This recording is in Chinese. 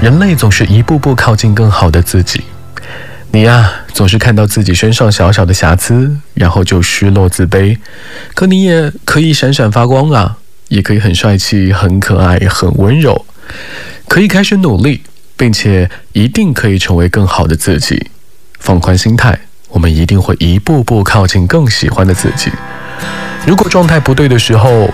人类总是一步步靠近更好的自己。你呀，总是看到自己身上小小的瑕疵，然后就失落自卑。可你也可以闪闪发光啊，也可以很帅气、很可爱、很温柔，可以开始努力，并且一定可以成为更好的自己。放宽心态，我们一定会一步步靠近更喜欢的自己。如果状态不对的时候，